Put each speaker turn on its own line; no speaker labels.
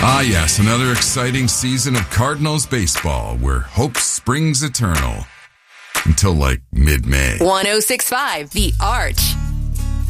Ah, yes, another exciting season of Cardinals baseball where hope springs eternal. Until like mid-May.
106.5 The Arch.